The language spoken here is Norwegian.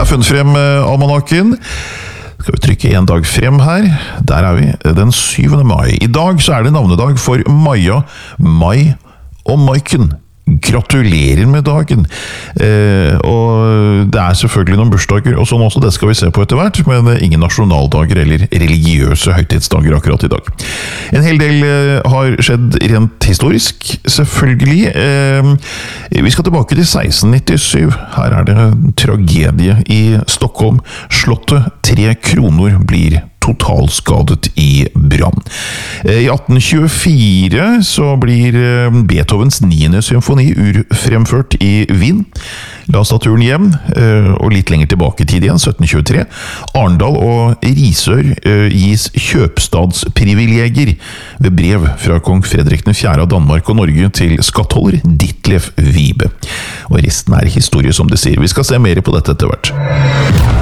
funnet frem almanakken. Skal vi trykke en dag frem her. Der vi, den 7. mai. I dag så det navnedag for Maja, Mai og Maiken. Gratulerer med dagen. Og det selvfølgelig noen bursdager og sånn også, det skal vi se på etter hvert, men ingen nasjonaldager eller religiøse høytidsdager akkurat i dag. En hel del har skjedd rent historisk, selvfølgelig. Vi skal tilbake til 1697. Her det en tragedie i Stockholm. Slottet 3 kroner blir totalskadet i brann. I 1824 så blir Beethovens 9. symfoni urfremført i Wien. La oss ta turen hjem, og litt lenger tilbake i tid igjen, 1723. Arendal og Risør gis kjøpstadsprivilegier ved brev fra kong Fredrik 4. av Danmark og Norge til skattholder Ditlev Wibe. Og resten historie som det sier. Vi skal se mer på dette etter hvert.